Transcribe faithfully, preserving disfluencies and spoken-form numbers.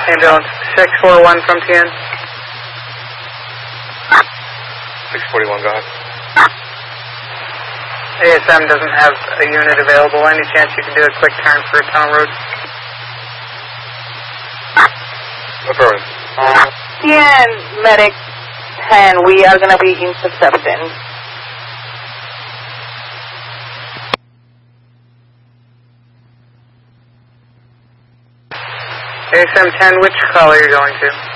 Ambulance six four one from T N. six forty-one, go ahead. A S M doesn't have a unit available. Any chance you can do a quick turn for Tunnel Road? Affirmative. T N Medic ten, we are going to be intercepting. A S M ten, which call are you going to?